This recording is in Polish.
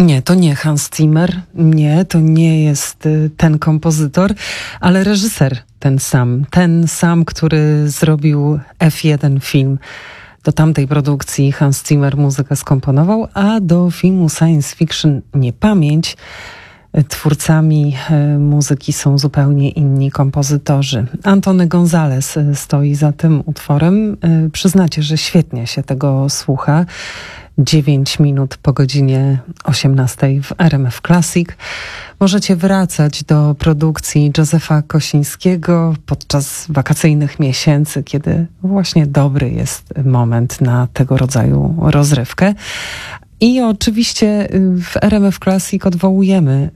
Nie, to nie Hans Zimmer, nie, to nie jest ten kompozytor, ale reżyser ten sam, który zrobił F1 film. Do tamtej produkcji Hans Zimmer muzykę skomponował, a do filmu science fiction Niepamięć twórcami muzyki są zupełnie inni kompozytorzy. Antony Gonzalez stoi za tym utworem. Przyznacie, że świetnie się tego słucha. 9 minut po godzinie 18 w RMF Classic. Możecie wracać do produkcji Józefa Kosińskiego podczas wakacyjnych miesięcy, kiedy właśnie dobry jest moment na tego rodzaju rozrywkę. I oczywiście w RMF Classic odwołujemy